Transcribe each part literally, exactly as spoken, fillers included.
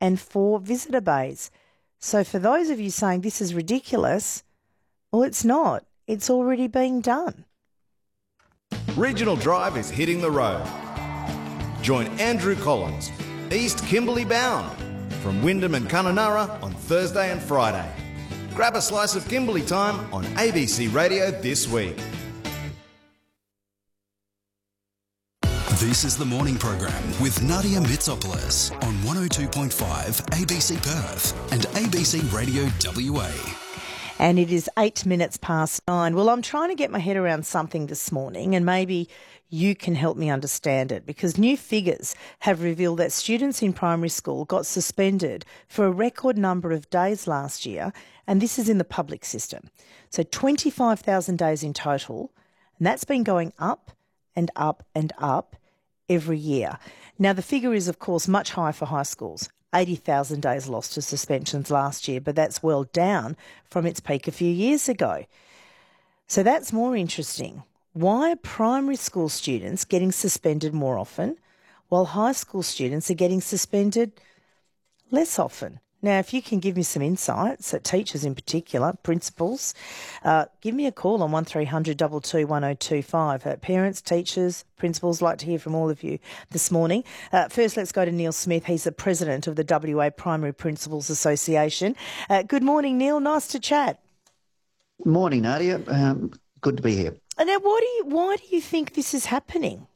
and four visitor bays. So for those of you saying this is ridiculous, well, it's not. It's already being done. Regional Drive is hitting the road. Join Andrew Collins, East Kimberley bound, from Wyndham and Kununurra on Thursday and Friday. Grab a slice of Kimberley time on A B C Radio this week. This is the morning program with Nadia Mitsopoulos on one oh two point five A B C Perth and A B C Radio W A. And it is eight minutes past nine. Well, I'm trying to get my head around something this morning, and maybe you can help me understand it, because new figures have revealed that students in primary school got suspended for a record number of days last year, and this is in the public system. So twenty-five thousand days in total, and that's been going up and up and up every year. Now, the figure is, of course, much higher for high schools. eighty thousand days lost to suspensions last year, but that's well down from its peak a few years ago. So that's more interesting. Why are primary school students getting suspended more often, while high school students are getting suspended less often? Now, if you can give me some insights, uh, teachers in particular, principals, uh, give me a call on one three hundred two two one oh two five. Uh, parents, teachers, principals, like to hear from all of you this morning. Uh, first, let's go to Neil Smith. He's the president of the W A Primary Principals Association. Uh, good morning, Neil. Nice to chat. Morning, Nadia. Um, good to be here. And now, why do you, why do you think this is happening?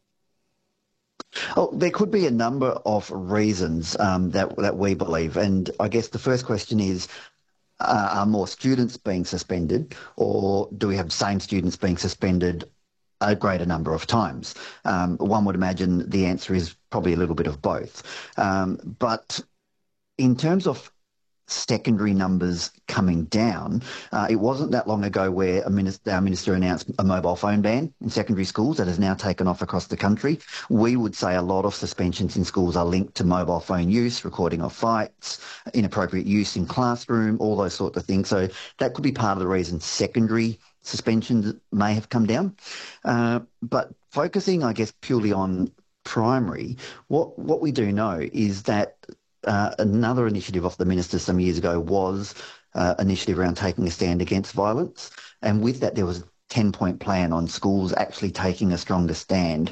Oh, there could be a number of reasons um, that that we believe, and I guess the first question is: uh, are more students being suspended, or do we have the same students being suspended a greater number of times? Um, one would imagine the answer is probably a little bit of both. Um, but in terms of secondary numbers coming down, uh, it wasn't that long ago where a minister, our minister announced a mobile phone ban in secondary schools that has now taken off across the country. We would say a lot of suspensions in schools are linked to mobile phone use, recording of fights, inappropriate use in classroom, all those sorts of things. So that could be part of the reason secondary suspensions may have come down. Uh, but focusing, I guess, purely on primary, what, what we do know is that Uh, another initiative of the minister some years ago was uh, initiative around taking a stand against violence. And with that, there was a ten-point plan on schools actually taking a stronger stand.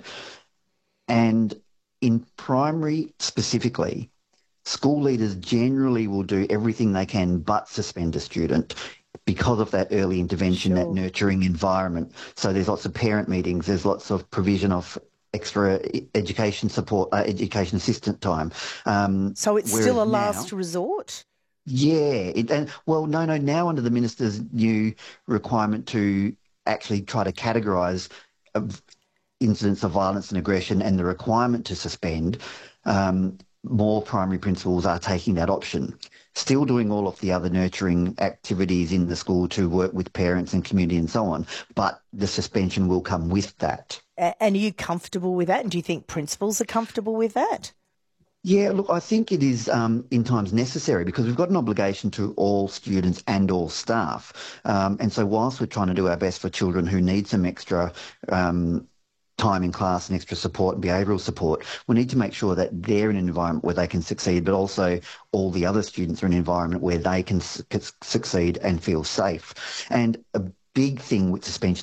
And in primary specifically, school leaders generally will do everything they can but suspend a student because of that early intervention, Sure. that nurturing environment. So there's lots of parent meetings, there's lots of provision of extra education support, uh, education assistant time. Um, So it's still a last now, resort? Yeah. It, and, well, no, no, now under the minister's new requirement to actually try to categorise uh, incidents of violence and aggression and the requirement to suspend, um, more primary principals are taking that option. Still doing all of the other nurturing activities in the school to work with parents and community and so on, but the suspension will come with that. And are you comfortable with that? And do you think principals are comfortable with that? Yeah, look, I think it is um, in times necessary because we've got an obligation to all students and all staff. Um, and so whilst we're trying to do our best for children who need some extra um, time in class and extra support and behavioural support, we need to make sure that they're in an environment where they can succeed, but also all the other students are in an environment where they can su- succeed and feel safe. And a big thing with suspension